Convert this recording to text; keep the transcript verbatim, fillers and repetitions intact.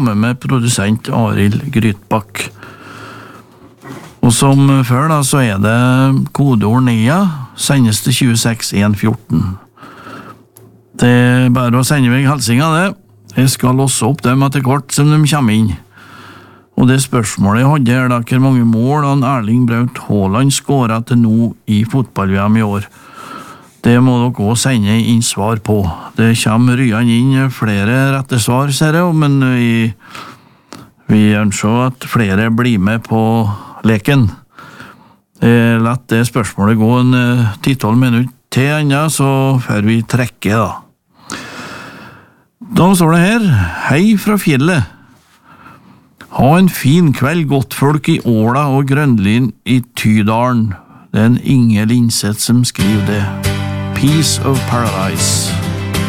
sammen med produsent Arild Grytbakk. Og som før da, så er det kodeord Nea, sendes til tjueseks en fjorten. Det er bare å sende meg hilsinger det. Jeg skal låse opp dem etter hvert som de kommer inn. Og det spørsmålet jeg hadde er da hvor mange mål han Erling Braut Haaland skåret til nå i fotball-V M i år. Det må dere også sende inn svar på. Det kommer ryene inn flere rette svar, ser jeg, men vi, vi ønsker at flere blir med på leken. Lett det spørsmålet gå en ti-tolv minutter til enda, så før vi trekker da. Da står det her, hei fra fjellet. Ha en fin kveld, godt folk i Åla og Grønlin i Tydalen. Det er en Inge Lindseth som skriver det. Peace of Paradise.